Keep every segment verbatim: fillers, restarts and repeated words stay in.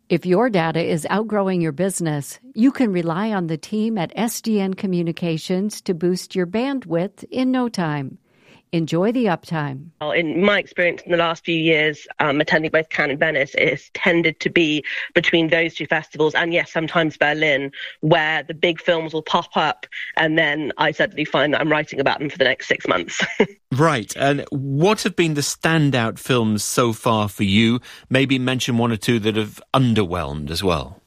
If your data is outgrowing your business, you can rely on the team at S D N Communications to boost your bandwidth in no time. Enjoy the uptime. Well, in my experience in the last few years, um, attending both Cannes and Venice, it has tended to be between those two festivals, and yes, sometimes Berlin, where the big films will pop up, and then I suddenly find that I'm writing about them for the next six months. Right. And what have been the standout films so far for you? Maybe mention one or two that have underwhelmed as well.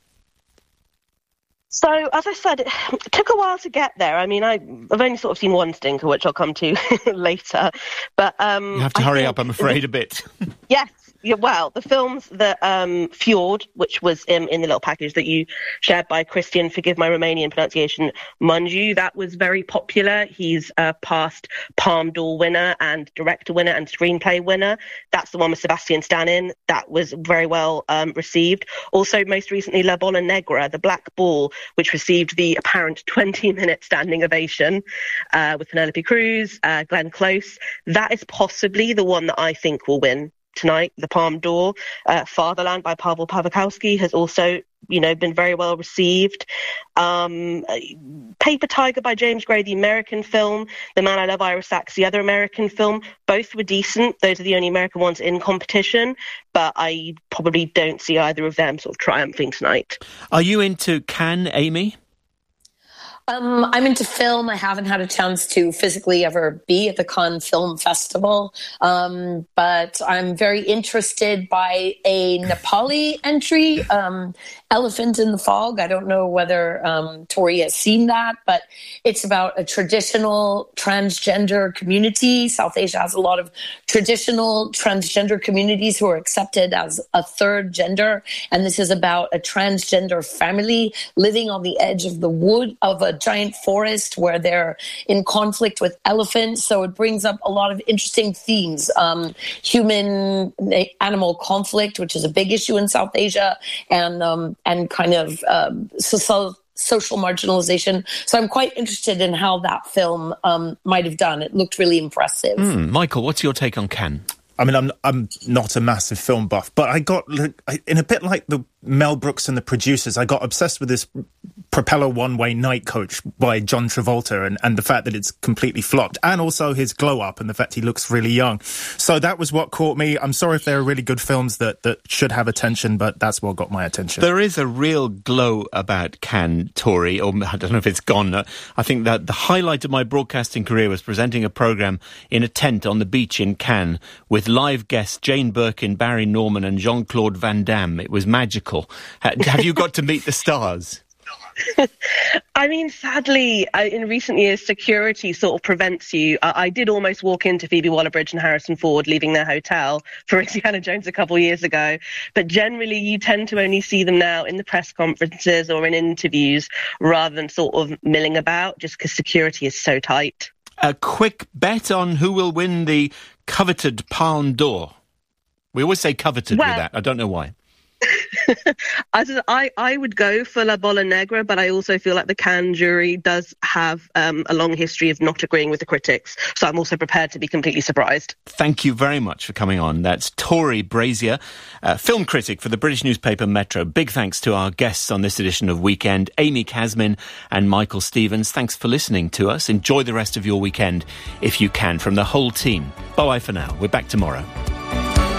So, as I said, it took a while to get there. I mean, I, I've only sort of seen one stinker, which I'll come to later. But um, you have to I hurry think, up, I'm afraid, a bit. Yes. Yeah, well, the films that um, Fjord, which was um, in the little package that you shared by Christian, forgive my Romanian pronunciation, Mungiu, that was very popular. He's a past Palme d'Or winner and director winner and screenplay winner. That's the one with Sebastian Stan in. That was very well um, received. Also, most recently, La Bola Negra, The Black Ball, which received the apparent twenty-minute standing ovation uh, with Penelope Cruz, uh, Glenn Close. That is possibly the one that I think will win tonight, the Palme d'Or. uh, Fatherland by Pavel Pawlikowski has also, you know, been very well received. Um, Paper Tiger by James Gray, the American film. The Man I Love, Ira Sachs, the other American film. Both were decent. Those are the only American ones in competition, but I probably don't see either of them sort of triumphing tonight. Are you into Cannes, Amy? Um, I'm into film. I haven't had a chance to physically ever be at the Cannes Film Festival, um, but I'm very interested by a Nepali entry, um, Elephant in the Fog. I don't know whether um, Tori has seen that, but it's about a traditional transgender community. South Asia has a lot of traditional transgender communities who are accepted as a third gender, and this is about a transgender family living on the edge of the wood of a giant forest where they're in conflict with elephants. So it brings up a lot of interesting themes. Um, human-animal conflict, which is a big issue in South Asia, and um, and kind of um, social, social marginalization. So I'm quite interested in how that film um, might have done. It looked really impressive. Mm, Michael, what's your take on Cannes? I mean, I'm I'm not a massive film buff, but I got, in a bit like the Mel Brooks and the Producers, I got obsessed with this Propeller One-Way Night Coach by John Travolta, and, and the fact that it's completely flopped, and also his glow-up and the fact he looks really young. So that was what caught me. I'm sorry if there are really good films that, that should have attention, but that's what got my attention. There is a real glow about Cannes, Tori, or I don't know if it's gone. I think that the highlight of my broadcasting career was presenting a programme in a tent on the beach in Cannes with live guests Jane Birkin, Barry Norman and Jean-Claude Van Damme. It was magical. Have you got to meet the stars? I mean, sadly, uh, in recent years, security sort of prevents you. Uh, I did almost walk into Phoebe Waller-Bridge and Harrison Ford leaving their hotel for Indiana Jones a couple of years ago. But generally, you tend to only see them now in the press conferences or in interviews rather than sort of milling about, just because security is so tight. A quick bet on who will win the coveted Palme d'Or. We always say coveted well, with that. I don't know why. I, I would go for La Bola Negra, but I also feel like the Cannes jury does have um, a long history of not agreeing with the critics, so I'm also prepared to be completely surprised. Thank you very much for coming on. That's Tori Brazier, uh, film critic for the British newspaper Metro. Big thanks to our guests on this edition of Weekend, Amy Casmin and Michael Stevens. Thanks for listening to us. Enjoy the rest of your weekend if you can, from the whole team. Bye-bye for now. We're back tomorrow.